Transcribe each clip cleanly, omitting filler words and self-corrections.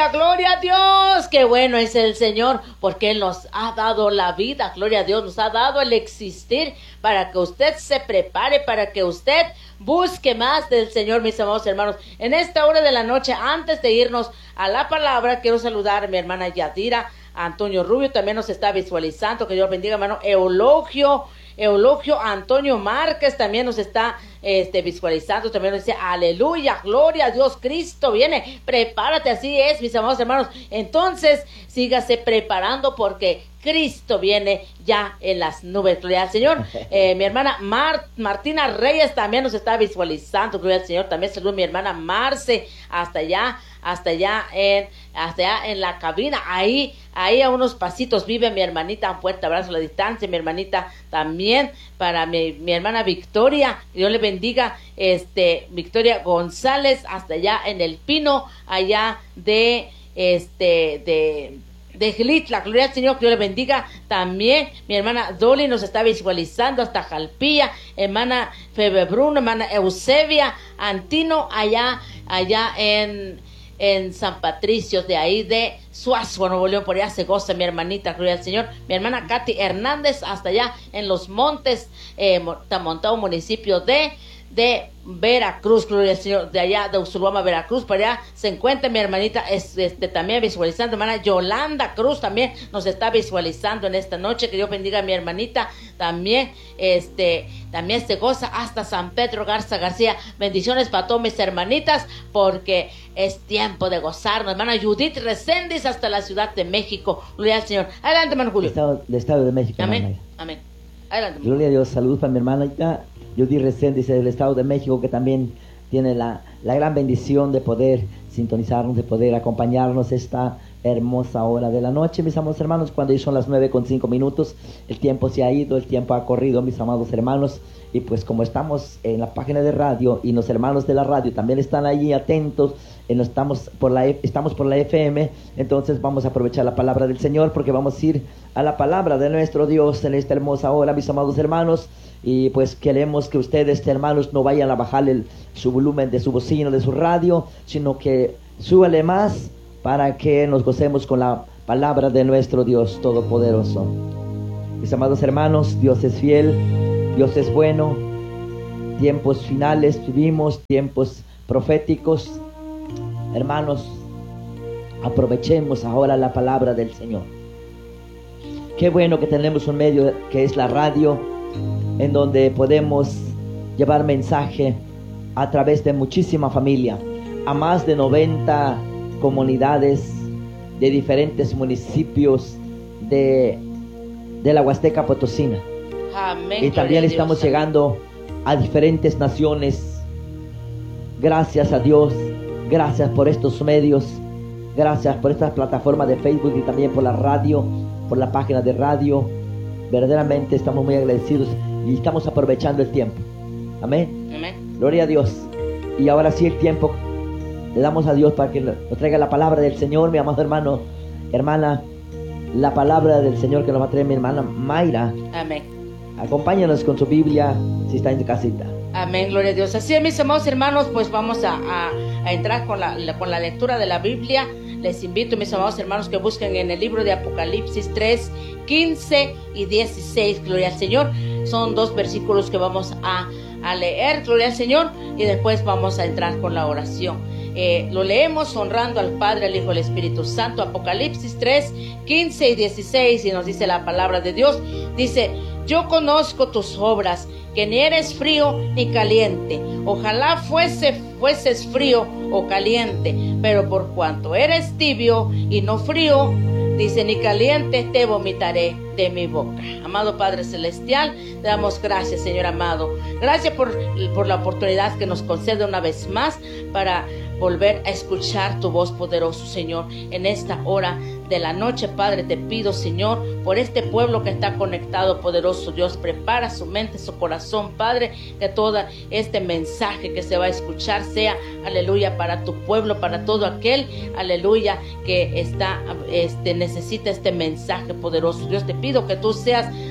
gloria a Dios. Qué bueno es el Señor, porque Él nos ha dado la vida, gloria a Dios, nos ha dado el existir para que usted se prepare, para que usted busque más del Señor, mis amados hermanos. En esta hora de la noche, antes de irnos a la palabra, quiero saludar a mi hermana Yadira. Antonio Rubio también nos está visualizando, que Dios bendiga, hermano. Eulogio Antonio Márquez también nos está visualizando, también nos dice, aleluya, gloria a Dios, Cristo viene, prepárate, así es, mis amados hermanos. Entonces, sígase preparando porque Cristo viene ya en las nubes, gloria al Señor. Mi hermana Martina Reyes también nos está visualizando, gloria al Señor. También saludo a mi hermana Marce, hasta allá en la cabina, ahí a unos pasitos vive mi hermanita. Un fuerte abrazo a la distancia, mi hermanita. También para mi hermana Victoria, Dios le bendiga, Victoria González, hasta allá en El Pino, allá de Gilitla, gloria al Señor, que Dios le bendiga. También mi hermana Dolly nos está visualizando hasta Jalpilla, hermana Febe Bruno, hermana Eusebia Antino, allá en San Patricio, de ahí de Suazua, Nuevo León, por allá se goza mi hermanita, gloria al Señor. Mi hermana Katy Hernández, hasta allá en Los Montes, Tamontao, municipio de Veracruz, gloria al Señor, de allá de Usulhuama, Veracruz, por allá se encuentra mi hermanita, también visualizando, hermana Yolanda Cruz, también nos está visualizando en esta noche, que Dios bendiga a mi hermanita, también se goza hasta San Pedro García. Bendiciones para todas mis hermanitas, porque es tiempo de gozarnos. Hermana Judith Reséndiz, hasta la Ciudad de México, gloria al Señor. Adelante, hermano Julio. Estado de México. Amén, amén. Adelante. Gloria a Dios, saludos para mi hermanita Judith Reséndiz del Estado de México, que también tiene la gran bendición de poder sintonizarnos, de poder acompañarnos esta hermosa hora de la noche, mis amados hermanos. Cuando ya son las 9:05, el tiempo se ha ido, el tiempo ha corrido, mis amados hermanos, y pues como estamos en la página de radio y los hermanos de la radio también están allí atentos, estamos por la FM, entonces vamos a aprovechar la palabra del Señor, porque vamos a ir a la palabra de nuestro Dios en esta hermosa hora, mis amados hermanos. Y pues queremos que ustedes, hermanos, no vayan a bajarle su volumen de su bocina, de su radio, sino que súbale más para que nos gocemos con la palabra de nuestro Dios Todopoderoso. Mis amados hermanos, Dios es fiel, Dios es bueno. Tiempos finales vivimos, tiempos proféticos. Hermanos, aprovechemos ahora la palabra del Señor. Qué bueno que tenemos un medio que es la radio, en donde podemos llevar mensaje a través de muchísima familia, a más de 90 comunidades de diferentes municipios de la Huasteca Potosina. Amén. Y también estamos llegando a diferentes naciones. Gracias a Dios, gracias por estos medios, gracias por esta plataforma de Facebook y también por la radio, por la página de radio. Verdaderamente estamos muy agradecidos y estamos aprovechando el tiempo. Amén. Amén. Gloria a Dios. Y ahora sí el tiempo le damos a Dios para que nos traiga la palabra del Señor, mi amado hermano, hermana. La palabra del Señor que nos va a traer mi hermana Mayra. Amén. Acompáñanos con su Biblia si está en tu casita. Amén, gloria a Dios. Así es, mis amados hermanos, pues vamos a entrar con la lectura de la Biblia. Les invito, mis amados hermanos, que busquen en el libro de Apocalipsis 3, 15 y 16, gloria al Señor. Son 2 versículos que vamos a leer, gloria al Señor, y después vamos a entrar con la oración. Lo leemos honrando al Padre, al Hijo y al Espíritu Santo. Apocalipsis 3, 15 y 16, y nos dice la palabra de Dios. Dice: yo conozco tus obras, que ni eres frío ni caliente. Ojalá fueses frío o caliente, pero por cuanto eres tibio y no frío, dice, ni caliente, te vomitaré de mi boca. Amado Padre Celestial, te damos gracias, Señor amado. Gracias por la oportunidad que nos concede una vez más para volver a escuchar tu voz poderoso, Señor, en esta hora de la noche. Padre, te pido, Señor, por este pueblo que está conectado, poderoso Dios, prepara su mente, su corazón, Padre, que todo este mensaje que se va a escuchar sea, aleluya, para tu pueblo, para todo aquel, aleluya, que necesita este mensaje poderoso. Dios, te pido que tú seas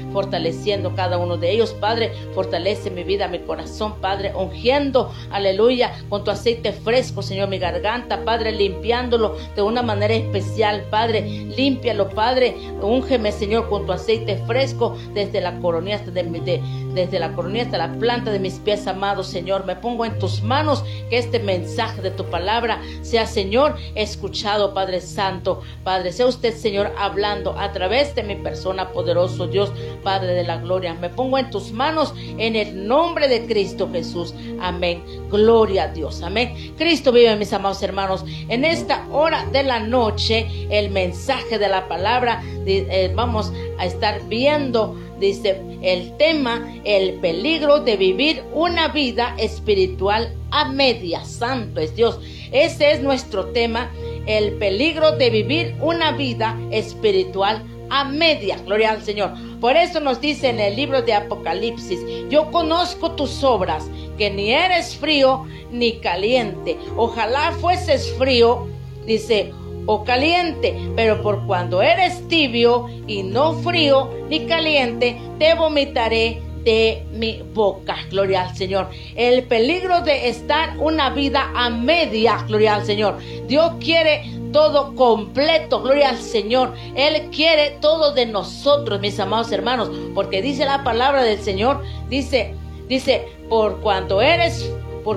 fortaleciendo cada uno de ellos, Padre. Fortalece mi vida, mi corazón, Padre, ungiendo, aleluya, con tu aceite fresco, Señor, mi garganta, Padre, limpiándolo de una manera especial, Padre. Límpialo, Padre. Úngeme, Señor, con tu aceite fresco desde la coronilla desde la coronilla hasta la planta de mis pies, amado Señor. Me pongo en tus manos, que este mensaje de tu palabra sea, Señor, escuchado, Padre Santo. Padre, sea usted, Señor, hablando a través de mi persona, poderoso Dios, Padre de la gloria. Me pongo en tus manos en el nombre de Cristo Jesús. Amén. Gloria a Dios. Amén. Cristo vive, mis amados hermanos. En esta hora de la noche, el mensaje de la palabra, vamos a estar viendo, dice el tema, el peligro de vivir una vida espiritual a medias. Santo es Dios. Ese es nuestro tema, el peligro de vivir una vida espiritual a medias. Gloria al Señor. Por eso nos dice en el libro de Apocalipsis: yo conozco tus obras, que ni eres frío ni caliente. Ojalá fueses frío, dice, o caliente, pero por cuando eres tibio y no frío ni caliente, te vomitaré de mi boca. Gloria al Señor. El peligro de estar una vida a media. Gloria al Señor. Dios quiere todo completo. Gloria al Señor. Él quiere todo de nosotros, mis amados hermanos, porque dice la palabra del Señor, dice, por cuando eres,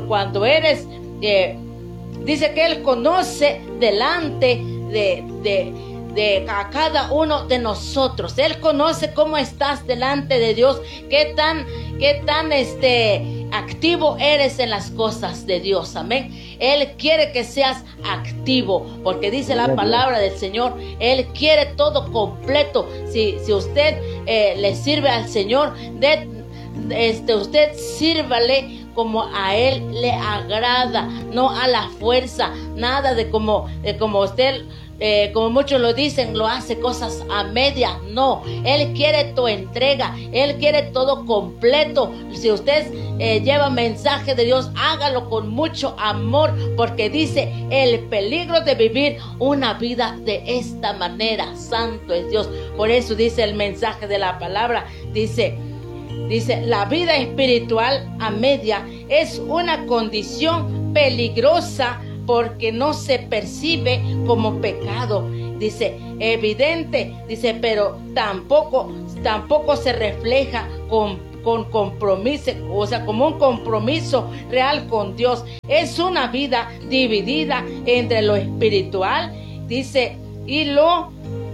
dice que Él conoce delante de a cada uno de nosotros. Él conoce cómo estás delante de Dios, qué tan activo eres en las cosas de Dios. Amén. Él quiere que seas activo, porque dice la palabra del Señor, Él quiere todo completo. Si usted le sirve al Señor, usted sírvale como a Él le agrada, no a la fuerza, nada de como usted, como muchos lo dicen, lo hace cosas a media. No, Él quiere tu entrega, Él quiere todo completo. Si usted lleva mensaje de Dios, hágalo con mucho amor, porque dice el peligro de vivir una vida de esta manera. Santo es Dios. Por eso dice el mensaje de la palabra, dice, la vida espiritual a media es una condición peligrosa porque no se percibe como pecado. Dice, evidente, dice, pero tampoco se refleja con compromiso, o sea, como un compromiso real con Dios. Es una vida dividida entre lo espiritual, dice, y lo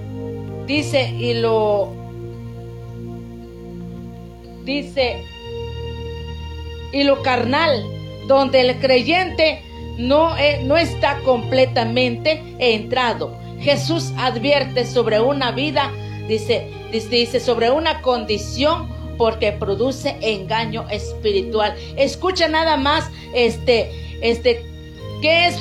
carnal, donde el creyente no está completamente entrado. Jesús advierte sobre una vida, dice sobre una condición, porque produce engaño espiritual. Escucha nada más, qué es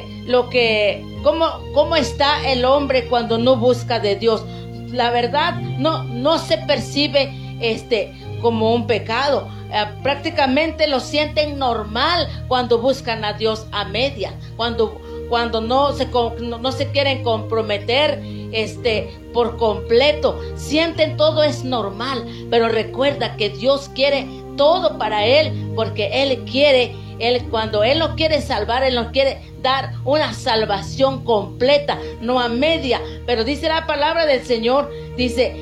cómo está el hombre cuando no busca de Dios. La verdad, no se percibe como un pecado. Prácticamente lo sienten normal cuando buscan a Dios a media, cuando no se quieren comprometer por completo, sienten todo es normal. Pero recuerda que Dios quiere todo para él, porque cuando Él lo quiere salvar, Él nos quiere dar una salvación completa, no a media. Pero dice la palabra del Señor, dice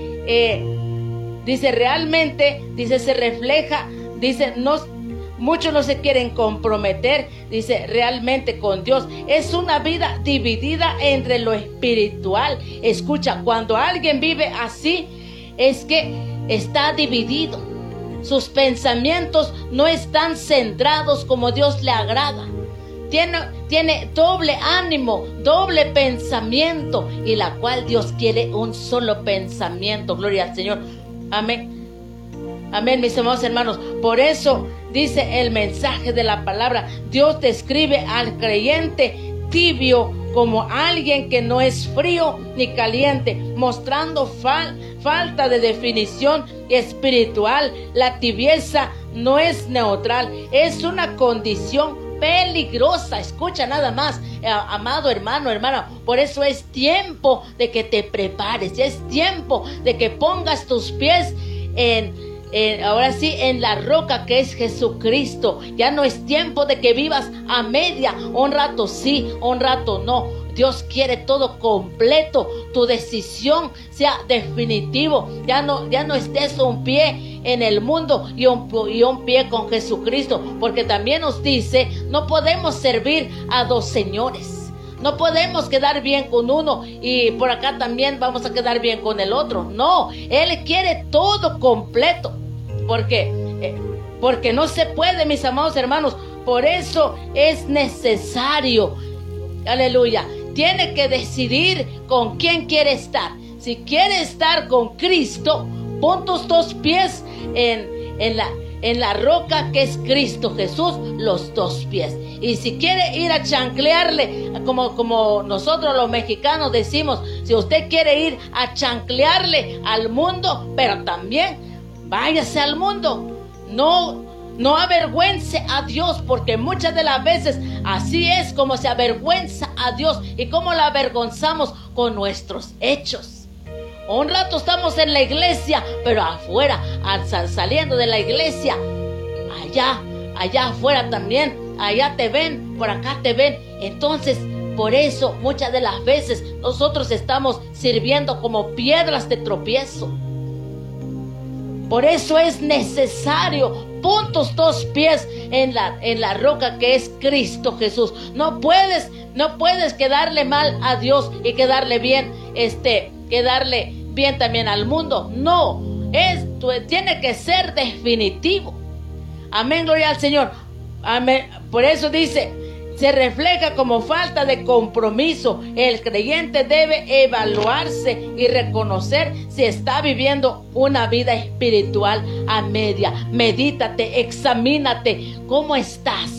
realmente, se refleja, muchos no se quieren comprometer, realmente con Dios. Es una vida dividida entre lo espiritual. Escucha, cuando alguien vive así, es que está dividido. Sus pensamientos no están centrados como Dios le agrada. Tiene doble ánimo, doble pensamiento, y la cual Dios quiere un solo pensamiento. Gloria al Señor. Amén. Amén, mis amados hermanos. Por eso dice el mensaje de la palabra, Dios describe al creyente tibio como alguien que no es frío ni caliente, mostrando falta de definición espiritual. La tibieza no es neutral, es una condición peligrosa. Escucha nada más, amado hermano, hermana. Por eso es tiempo de que te prepares, es tiempo de que pongas tus pies ahora sí, en la roca que es Jesucristo. Ya no es tiempo de que vivas a media, un rato sí, un rato no. Dios quiere todo completo, tu decisión sea definitivo. Ya no estés un pie en el mundo y un pie con Jesucristo, porque también nos dice, no podemos servir a dos señores. No podemos quedar bien con uno y por acá también vamos a quedar bien con el otro. No, Él quiere todo completo. Porque no se puede, mis amados hermanos. Por eso es necesario, aleluya, tiene que decidir con quién quiere estar. Si quiere estar con Cristo, pon tus dos pies en la roca que es Cristo Jesús, los dos pies. Y si quiere ir a chanclearle, como nosotros los mexicanos decimos, si usted quiere ir a chanclearle al mundo, pero también váyase al mundo. No avergüence a Dios, porque muchas de las veces así es como se avergüenza a Dios y como la avergonzamos con nuestros hechos. Un rato estamos en la iglesia, pero afuera, saliendo de la iglesia, allá afuera también, allá te ven, por acá te ven. Entonces, por eso muchas de las veces nosotros estamos sirviendo como piedras de tropiezo. Por eso es necesario, pon tus dos pies en la roca que es Cristo Jesús. No puedes quedarle mal a Dios y quedarle bien también al mundo. No, tiene que ser definitivo. Amén, gloria al Señor. Amén. Por eso dice, se refleja como falta de compromiso. El creyente debe evaluarse y reconocer si está viviendo una vida espiritual a media. Medítate, examínate, ¿cómo estás?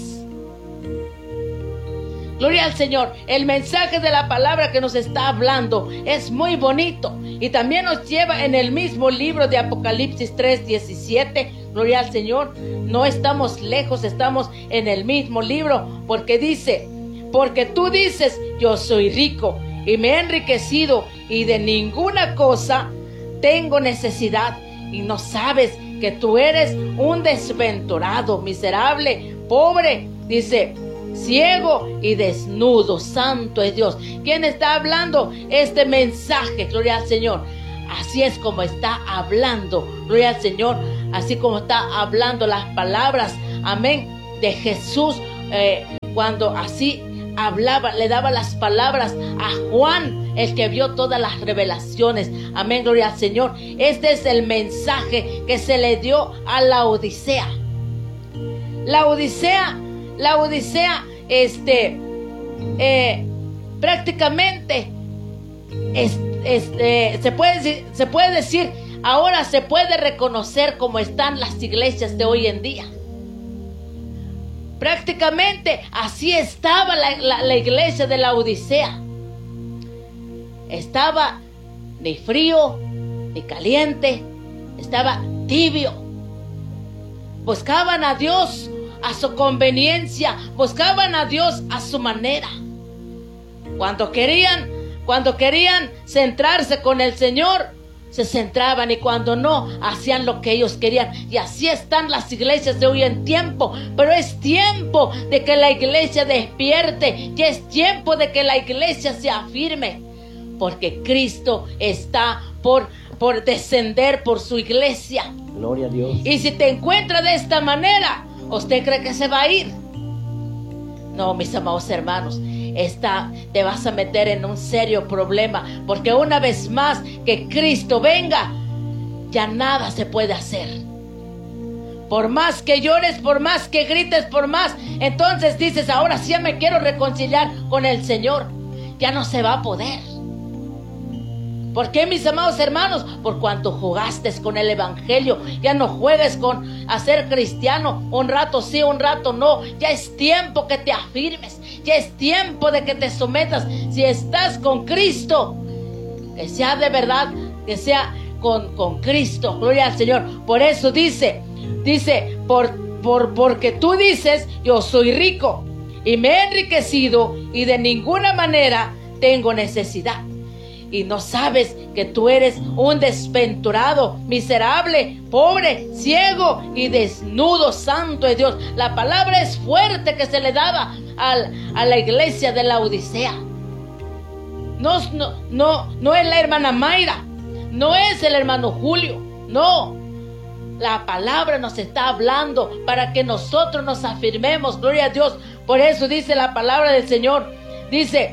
Gloria al Señor. El mensaje de la palabra que nos está hablando es muy bonito y también nos lleva en el mismo libro de Apocalipsis 3:17. Gloria al Señor. No estamos lejos, estamos en el mismo libro, porque dice, porque tú dices, yo soy rico y me he enriquecido y de ninguna cosa tengo necesidad, y no sabes que tú eres un desventurado, miserable, pobre, dice, ciego y desnudo. Santo es Dios. ¿Quién está hablando este mensaje? Gloria al Señor. Así es como está hablando, gloria al Señor, así como está hablando las palabras, amén, de Jesús, cuando así hablaba, le daba las palabras a Juan, el que vio todas las revelaciones. Amén, gloria al Señor. Este es el mensaje que se le dio a la Odisea. La Odisea, prácticamente se puede decir, ahora se puede reconocer cómo están las iglesias de hoy en día. Prácticamente así estaba la iglesia de la Odisea. Estaba ni frío ni caliente, estaba tibio. Buscaban a Dios a su conveniencia, buscaban a Dios a su manera. Cuando querían centrarse con el Señor, se centraban, y cuando no, hacían lo que ellos querían. Y así están las iglesias de hoy en tiempo. Pero es tiempo de que la iglesia despierte, ya es tiempo de que la iglesia se afirme, porque Cristo está por descender por su iglesia. Gloria a Dios. Y si te encuentra de esta manera, ¿usted cree que se va a ir? No, mis amados hermanos, te vas a meter en un serio problema, porque una vez más que Cristo venga, ya nada se puede hacer. Por más que llores, por más que grites, por más, entonces dices, ahora sí me quiero reconciliar con el Señor, ya no se va a poder. ¿Por qué, mis amados hermanos? Por cuanto jugaste con el evangelio. Ya no juegues con ser cristiano, un rato sí, un rato no. Ya es tiempo que te afirmes, ya es tiempo de que te sometas. Si estás con Cristo, que sea de verdad, que sea con Cristo. Gloria al Señor. Por eso dice, porque tú dices, yo soy rico y me he enriquecido y de ninguna manera tengo necesidad. y no sabes que tú eres un desventurado, miserable, pobre, ciego y desnudo. Santo es Dios. La palabra es fuerte que se le daba a la iglesia de la Odisea. No es la hermana Mayra, no es el hermano Julio, no. La palabra nos está hablando para que nosotros nos afirmemos. Gloria a Dios. Por eso dice la palabra del Señor. Dice,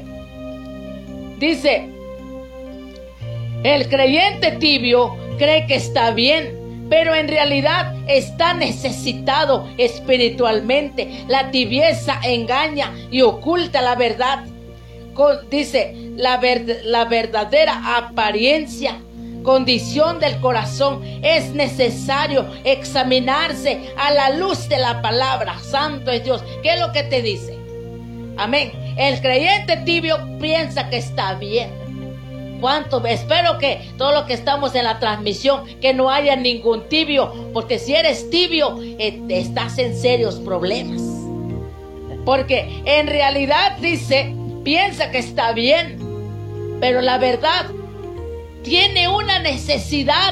el creyente tibio cree que está bien, pero en realidad está necesitado espiritualmente. La tibieza engaña y oculta la verdad. Dice, la verdadera apariencia, condición del corazón. Es necesario examinarse a la luz de la palabra. Santo es Dios. ¿Qué es lo que te dice? Amén. El creyente tibio piensa que está bien. Espero que todos los que estamos en la transmisión, que no haya ningún tibio, porque si eres tibio, estás en serios problemas. Porque en realidad dice, piensa que está bien, pero la verdad tiene una necesidad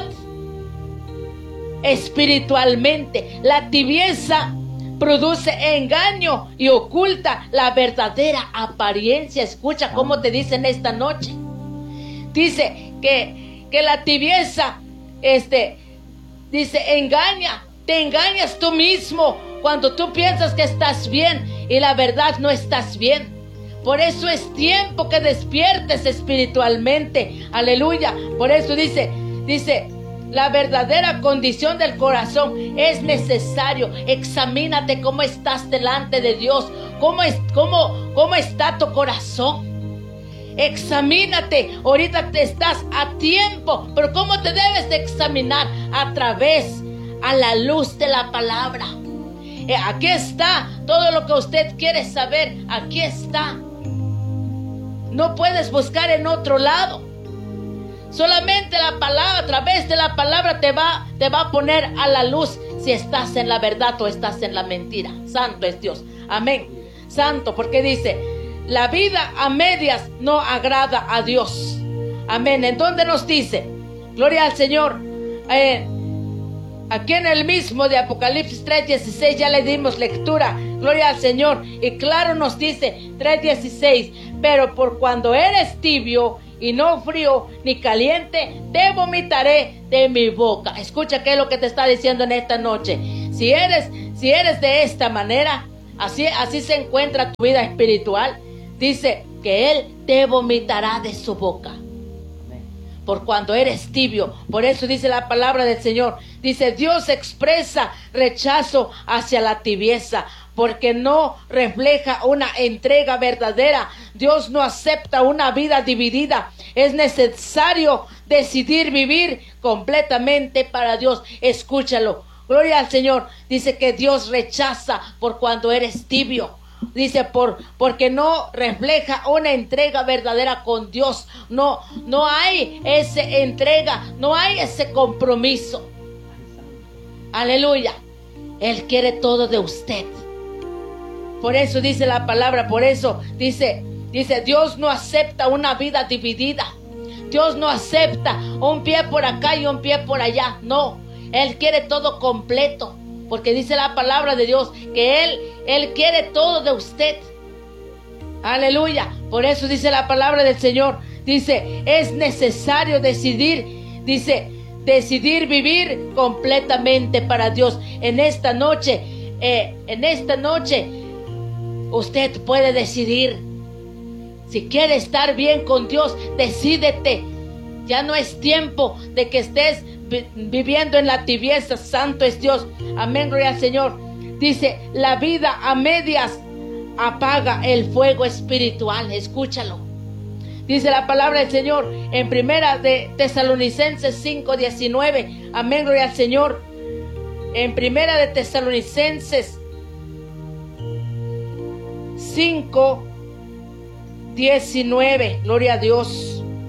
espiritualmente. La tibieza produce engaño y oculta la verdadera apariencia. Escucha cómo te dicen esta noche. Dice que la tibieza, dice, te engañas tú mismo cuando tú piensas que estás bien y la verdad no estás bien. Por eso es tiempo que despiertes espiritualmente. Aleluya. Por eso dice, la verdadera condición del corazón es necesario. Examínate cómo estás delante de Dios. ¿Cómo está tu corazón? Examínate. Ahorita te estás a tiempo. Pero ¿cómo te debes de examinar? A la luz de la palabra. Aquí está todo lo que usted quiere saber. Aquí está. No puedes buscar en otro lado. Solamente la palabra, a través de la palabra te va a poner a la luz si estás en la verdad o estás en la mentira. Santo es Dios. Amén. Santo, porque dice, la vida a medias no agrada a Dios. Amén. ¿En dónde nos dice? Gloria al Señor. Aquí en el mismo de Apocalipsis 3:16 ya le dimos lectura. Gloria al Señor. Y claro nos dice 3:16. Pero por cuando eres tibio y no frío ni caliente, te vomitaré de mi boca. Escucha qué es lo que te está diciendo en esta noche. Si eres de esta manera, así se encuentra tu vida espiritual. Dice que Él te vomitará de su boca. Por cuando eres tibio. Por eso dice la palabra del Señor. Dice, Dios expresa rechazo hacia la tibieza, porque no refleja una entrega verdadera. Dios no acepta una vida dividida. Es necesario decidir vivir completamente para Dios. Escúchalo. Gloria al Señor. Dice que Dios rechaza por cuando eres tibio. Dice porque no refleja una entrega verdadera con Dios. No hay esa entrega, no hay ese compromiso. Aleluya. Él quiere todo de usted. Por eso dice la palabra, por eso dice Dios no acepta una vida dividida. Dios no acepta un pie por acá y un pie por allá. No, Él quiere todo completo. Porque dice la palabra de Dios que Él quiere todo de usted. Aleluya. Por eso dice la palabra del Señor. Dice, es necesario decidir vivir completamente para Dios. En esta noche, usted puede decidir. Si quiere estar bien con Dios, decídete. Ya no es tiempo de que estés viviendo en la tibieza. Santo es Dios. Amén, gloria al Señor. Dice, la vida a medias apaga el fuego espiritual. Escúchalo. Dice la palabra del Señor en primera de Tesalonicenses 5:19. Amén, gloria al Señor. En primera de Tesalonicenses 5:19. Gloria a Dios.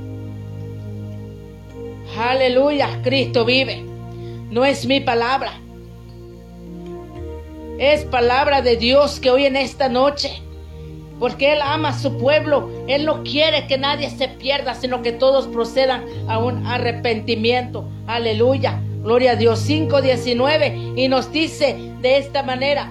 Aleluya, Cristo vive. No es mi palabra. Es palabra de Dios que hoy en esta noche porque Él ama a su pueblo. Él no quiere que nadie se pierda, sino que todos procedan a un arrepentimiento. Aleluya, gloria a Dios. 5:19, y nos dice de esta manera,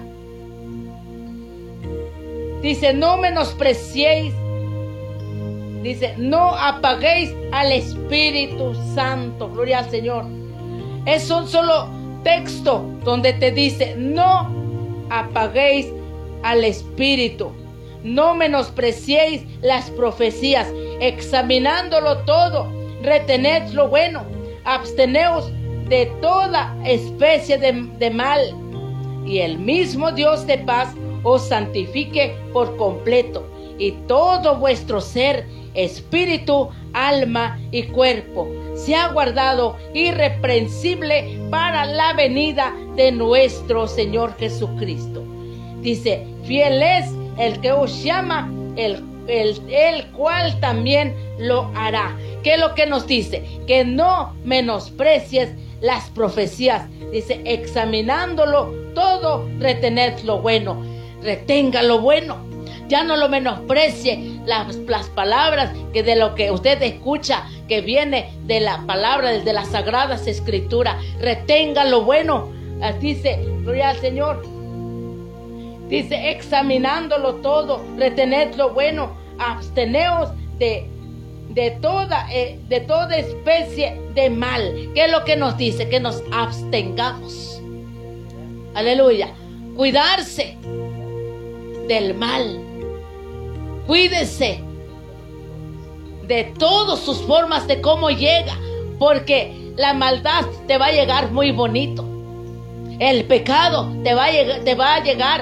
dice: no menospreciéis, dice, no apaguéis al Espíritu Santo. Gloria al Señor. Es un solo texto donde te dice: no apaguéis al Espíritu, no menospreciéis las profecías, examinándolo todo, retened lo bueno, absteneos de toda especie de mal, y el mismo Dios de paz os santifique por completo, y todo vuestro ser, espíritu, alma y cuerpo, sea guardado irreprensible para la venida de nuestro Señor Jesucristo. Dice: fiel es el que os llama, el cual también lo hará. ¿Qué es lo que nos dice? Que no menosprecies las profecías. Dice: examinándolo todo, retened lo bueno. Retenga lo bueno. Ya no lo menosprecie, las palabras que de lo que usted escucha, que viene de la palabra, de las sagradas escrituras. Retenga lo bueno. Dice, gloria al Señor. Dice: examinándolo todo, retened lo bueno, absteneos de toda especie de mal. ¿Qué es lo que nos dice? Que nos abstengamos. Aleluya. Cuidarse del mal. Cuídese de todas sus formas, de cómo llega, porque la maldad te va a llegar muy bonito. El pecado te va a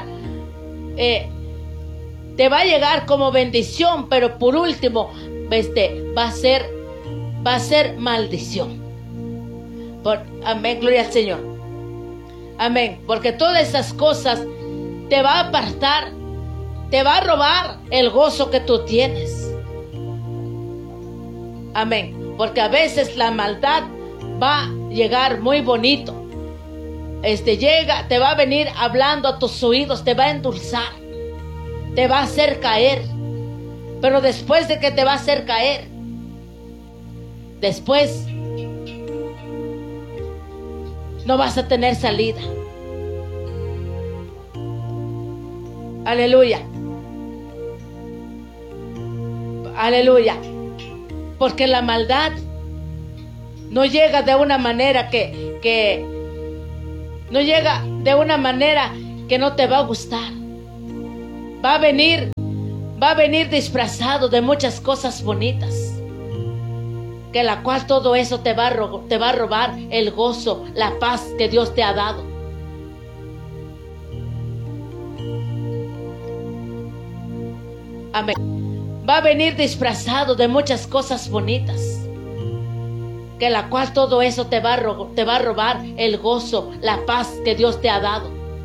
llegar como bendición, pero por último, va a ser maldición. Amén, gloria al Señor. Amén, porque todas esas cosas te va a apartar, te va a robar el gozo que tú tienes. Amén, porque a veces la maldad va a llegar muy bonito. Te va a venir hablando a tus oídos, te va a endulzar, te va a hacer caer. Pero después de que te va a hacer caer, después no vas a tener salida. Aleluya. Aleluya. Porque la maldad no llega de una manera que no llega de una manera que no te va a gustar. Va a venir disfrazado de muchas cosas bonitas, que la cual todo eso te va a robar el gozo, la paz que Dios te ha dado. Amén. Va a venir disfrazado de muchas cosas bonitas, que la cual todo eso te va a robar el gozo, la paz que Dios te ha dado.